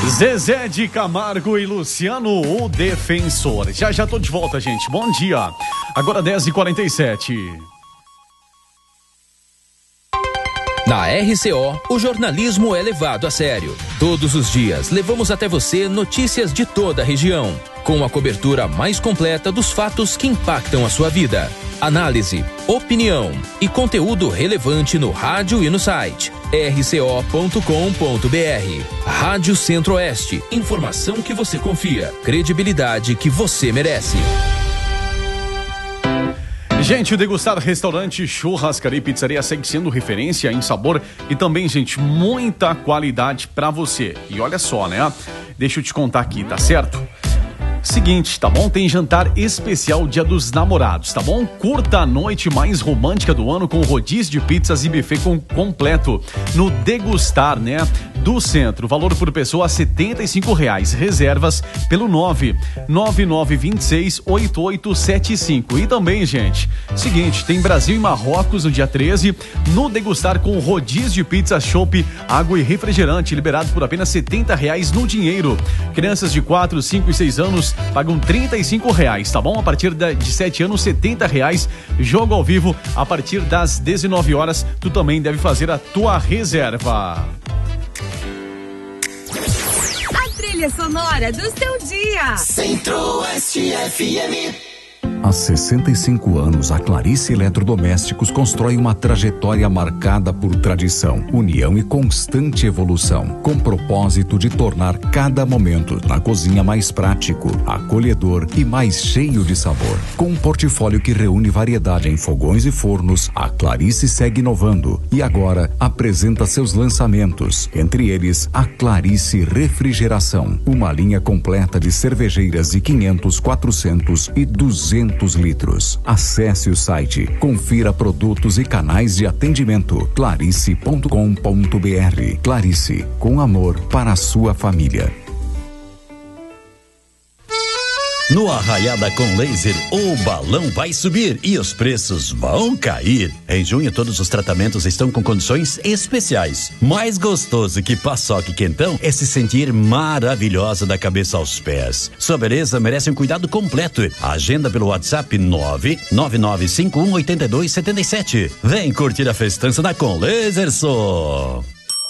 Zezé de Camargo e Luciano, o Defensor. Já tô de volta, gente. Bom dia. Agora 10h47. Na RCO, o jornalismo é levado a sério. Todos os dias, levamos até você notícias de toda a região, com a cobertura mais completa dos fatos que impactam a sua vida. Análise, opinião e conteúdo relevante no rádio e no site rco.com.br. Rádio Centro-Oeste, informação que você confia, credibilidade que você merece. Gente, o Degustar Restaurante, Churrascaria e Pizzaria segue sendo referência em sabor e também, gente, muita qualidade pra você. E olha só, né? Deixa eu te contar aqui, tá certo? Seguinte, tá bom? Tem jantar especial Dia dos Namorados, tá bom? Curta a noite mais romântica do ano com rodízio de pizzas e buffet completo no Degustar, né? Do Centro. Valor por pessoa R$75. Reservas pelo 999268875. E também, gente, seguinte, tem Brasil e Marrocos no dia 13, no Degustar com rodízio de pizza, chopp, água e refrigerante, liberado por apenas R$70 no dinheiro. Crianças de 4, 5 e 6 anos pagam R$35, tá bom? A partir de 7 anos, R$70. Jogo ao vivo a partir das 19 horas. Tu também deve fazer a tua reserva. A trilha sonora do seu dia. Centro-Oeste FM. Há 65 anos, a Clarice Eletrodomésticos constrói uma trajetória marcada por tradição, união e constante evolução, com propósito de tornar cada momento na cozinha mais prático, acolhedor e mais cheio de sabor. Com um portfólio que reúne variedade em fogões e fornos, a Clarice segue inovando e agora apresenta seus lançamentos, entre eles a Clarice Refrigeração, uma linha completa de cervejeiras de 500, 400 e 200 litros. Acesse o site, confira produtos e canais de atendimento clarice.com.br. Clarice, com amor para a sua família. No Arraiada com Laser, o balão vai subir e os preços vão cair. Em junho, todos os tratamentos estão com condições especiais. Mais gostoso que paçoca e quentão é se sentir maravilhosa da cabeça aos pés. Sua beleza merece um cuidado completo. Agenda pelo WhatsApp 999518277. Vem curtir a festança da Com Laser, só.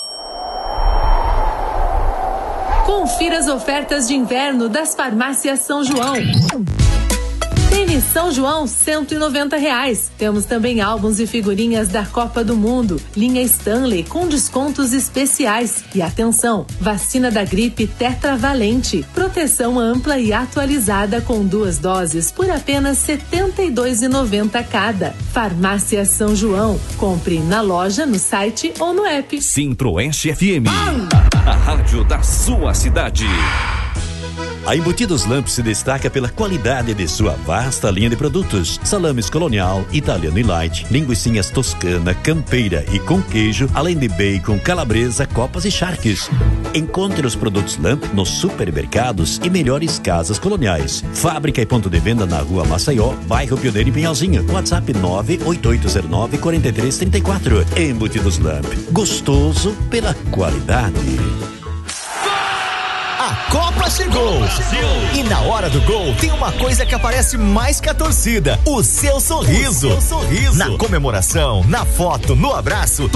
Confira as ofertas de inverno das farmácias São João. Tênis São João, R$190. Temos também álbuns e figurinhas da Copa do Mundo, linha Stanley com descontos especiais. E atenção, vacina da gripe tetravalente, proteção ampla e atualizada com 2 doses por apenas R$ 72,90 cada. Farmácia São João, compre na loja, no site ou no app. Centro-Oeste FM, a rádio da sua cidade. A Embutidos Lamp se destaca pela qualidade de sua vasta linha de produtos. Salames colonial, italiano e light, linguicinhas toscana, campeira e com queijo, além de bacon, calabresa, copas e charques. Encontre os produtos Lamp nos supermercados e melhores casas coloniais. Fábrica e ponto de venda na Rua Maceió, bairro Pioneiro e Pinhalzinho. WhatsApp 98809-4334. Embutidos Lamp, gostoso pela qualidade. A Copa chegou! E na hora do gol tem uma coisa que aparece mais que a torcida: o seu sorriso. Na comemoração, na foto, no abraço,